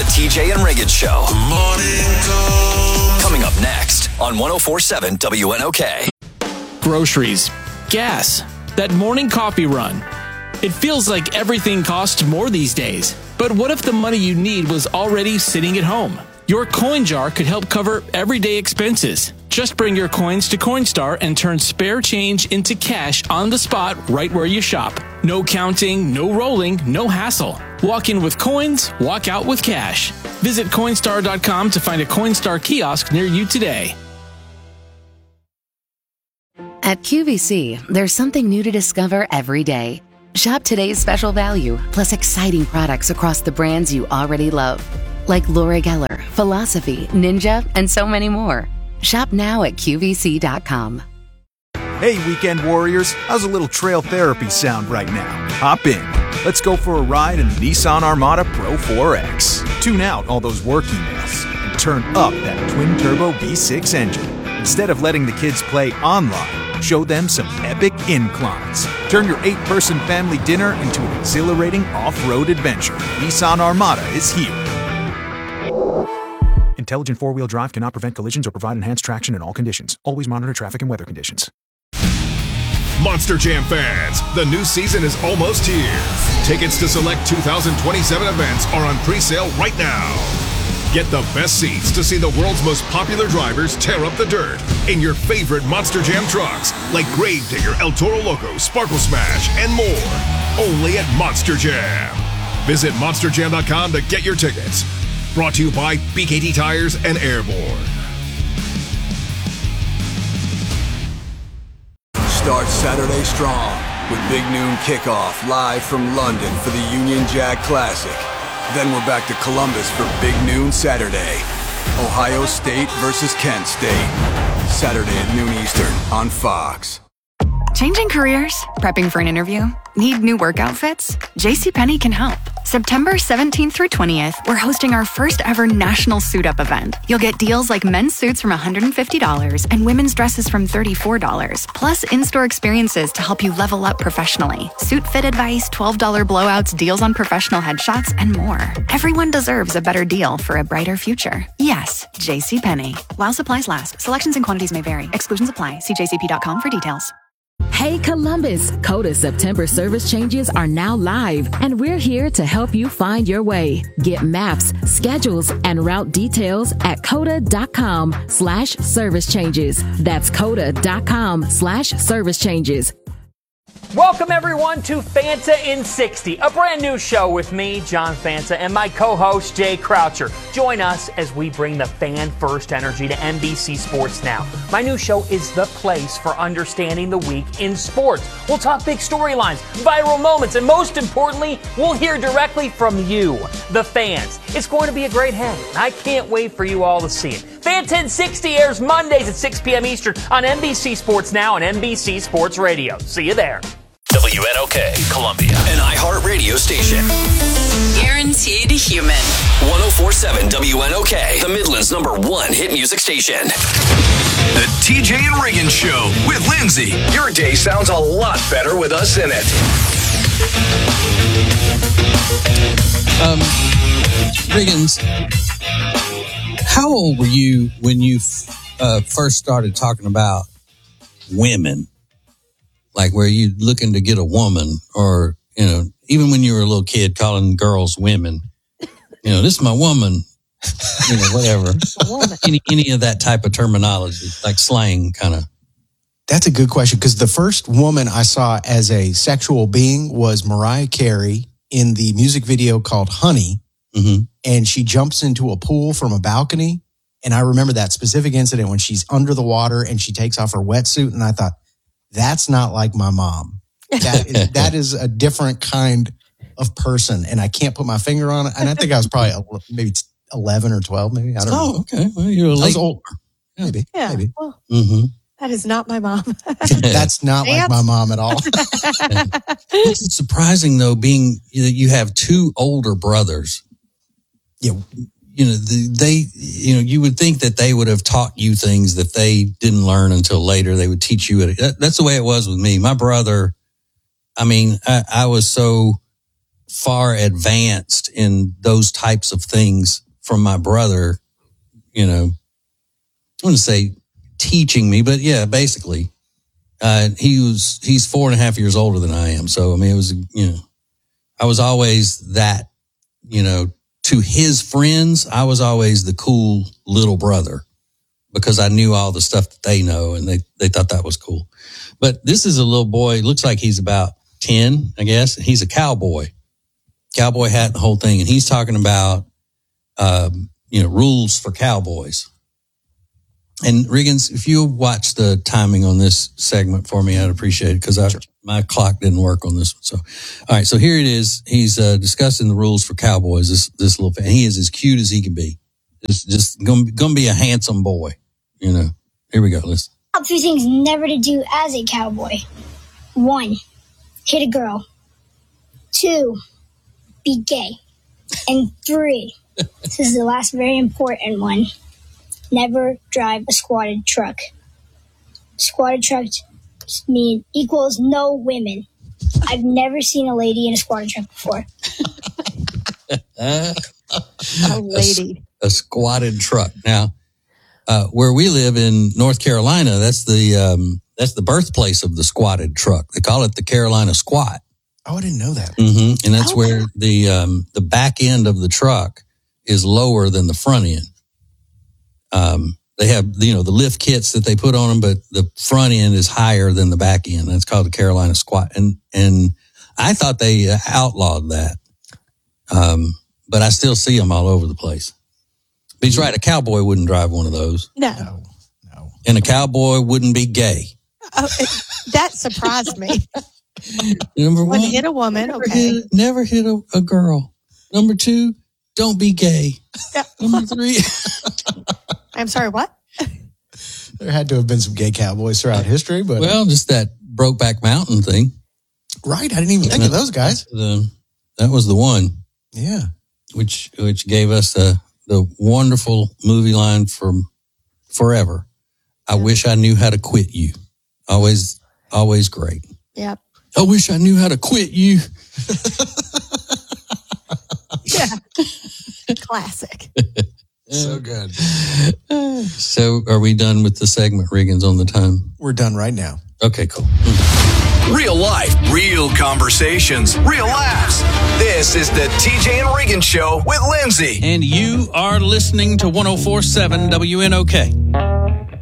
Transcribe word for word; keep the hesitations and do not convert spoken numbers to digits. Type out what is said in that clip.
The T J and Reagan Show. Morning Call. Coming up next on one oh four point seven W N O K. Groceries, gas, that morning coffee run. It feels like everything costs more these days. But what if the money you need was already sitting at home? Your coin jar could help cover everyday expenses. Just bring your coins to Coinstar and turn spare change into cash on the spot right where you shop. No counting, no rolling, no hassle. Walk in with coins, walk out with cash. Visit Coinstar dot com to find a Coinstar kiosk near you today. At Q V C, there's something new to discover every day. Shop today's special value, plus exciting products across the brands you already love. Like Laura Geller, Philosophy, Ninja, and so many more. Shop now at Q V C dot com. Hey, weekend warriors, how's a little trail therapy sound right now? Hop in. Let's go for a ride in the Nissan Armada Pro four X. Tune out all those work emails and turn up that twin-turbo V six engine. Instead of letting the kids play online, show them some epic inclines. Turn your eight-person family dinner into an exhilarating off-road adventure. Nissan Armada is here. Intelligent four-wheel drive cannot prevent collisions or provide enhanced traction in all conditions. Always monitor traffic and weather conditions. Monster Jam fans, the new season is almost here. Tickets to select two thousand twenty-seven events are on pre-sale right now. Get the best seats to see the world's most popular drivers tear up the dirt in your favorite Monster Jam trucks, like Gravedigger, El Toro Loco, Sparkle Smash, and more. Only at Monster Jam. Visit monster jam dot com to get your tickets. Brought to you by B K T Tires and Airborne. Start Saturday strong with Big Noon Kickoff live from London for the Union Jack Classic. Then we're back to Columbus for Big Noon Saturday. Ohio State versus Kent State. Saturday at noon Eastern on Fox. Changing careers? Prepping for an interview? Need new work outfits? JCPenney can help. September seventeenth through twentieth, we're hosting our first ever national suit up event. You'll get deals like men's suits from one hundred fifty dollars and women's dresses from thirty-four dollars, plus in-store experiences to help you level up professionally. Suit fit advice, twelve dollars blowouts, deals on professional headshots, and more. Everyone deserves a better deal for a brighter future. Yes, JCPenney. While supplies last, selections and quantities may vary. Exclusions apply. See j c p dot com for details. Hey Columbus, Coda September service changes are now live, and we're here to help you find your way. Get maps, schedules, and route details at coda dot com slash service changes. That's coda dot com slash service changes. Welcome everyone to Fanta in sixty, a brand new show with me, John Fanta, and my co-host, Jay Croucher. Join us as we bring the fan-first energy to N B C Sports Now. My new show is the place for understanding the week in sports. We'll talk big storylines, viral moments, and most importantly, we'll hear directly from you, the fans. It's going to be a great hang. I can't wait for you all to see it. Fanta in sixty airs Mondays at six p.m. Eastern on N B C Sports Now and N B C Sports Radio. See you there. W N O K, Columbia, an iHeartRadio station. Guaranteed human. one oh four point seven W N O K, the Midland's number one hit music station. The T J and Reagan Show with Lindsay. Your day sounds a lot better with us in it. Um, Reagan's, how old were you when you uh, first started talking about women? Like, were you looking to get a woman, or, you know, even when you were a little kid calling girls women, you know, this is my woman, you know, whatever. any, any of that type of terminology, like slang kind of. That's a good question, because the first woman I saw as a sexual being was Mariah Carey in the music video called Honey. Mm-hmm. And she jumps into a pool from a balcony. And I remember that specific incident when she's under the water and she takes off her wetsuit. And I thought, that's not like my mom. That is, that is a different kind of person. And I can't put my finger on it. And I think I was probably maybe eleven or twelve, maybe. I don't oh, know. okay. Well, you're a I late. was older. Maybe. Yeah. Maybe. Well, mm-hmm. That is not my mom. That's not like my mom at all. It's surprising, though, being that you have two older brothers. Yeah. You know, the, they, you know, you would think that they would have taught you things that they didn't learn until later. They would teach you it. That, that's the way it was with me. My brother, I mean, I, I was so far advanced in those types of things from my brother, you know, I wouldn't say teaching me, but yeah, basically, uh, he was, he's four and a half years older than I am. So, I mean, it was, you know, I was always that, you know, to his friends, I was always the cool little brother because I knew all the stuff that they know and they, they thought that was cool. But this is a little boy, looks like he's about ten, I guess. He's a cowboy, cowboy hat, and the whole thing. And he's talking about, um, you know, rules for cowboys. And Riggins, if you watch the timing on this segment for me, I'd appreciate it because I, my clock didn't work on this one. So, all right. So here it is. He's uh, discussing the rules for cowboys. This, this little, and he is as cute as he can be. Just, just gonna, gonna be a handsome boy. You know, here we go. Listen. Top three things never to do as a cowboy. One, hit a girl. Two, be gay. And three, this is the last very important one, never drive a squatted truck. Squatted truck mean equals no women. I've never seen a lady in a squatted truck before. uh, a lady. A, a squatted truck. Now, uh, where we live in North Carolina, that's the um, that's the birthplace of the squatted truck. They call it the Carolina Squat. Oh, I didn't know that. Mm-hmm. And that's oh, where the um, the back end of the truck is lower than the front end. Um, they have, you know, the lift kits that they put on them, but the front end is higher than the back end. That's called the Carolina Squat. And, and I thought they outlawed that. Um, but I still see them all over the place. But he's right. A cowboy wouldn't drive one of those. No, no. no. And a cowboy wouldn't be gay. Oh, it, that surprised me. Number one, wouldn't hit a woman. Never Okay. hit, never hit a, a girl. Number two, don't be gay. Yeah. Number three. I'm sorry, what? There had to have been some gay cowboys throughout history, but well, just that Brokeback Mountain thing. Right. I didn't even think of those guys. The, that was the one. Yeah. Which, which gave us the, the wonderful movie line from forever. I wish I knew how to quit you. Always, always great. Yep. I wish I knew how to quit you. Yeah. Classic. So good. So are we done with the segment, Riggins, on the time? We're done right now. Okay, cool. Real life, real conversations, real laughs. This is the T J and Riggins Show with Lindsay. And you are listening to one oh four point seven W N O K.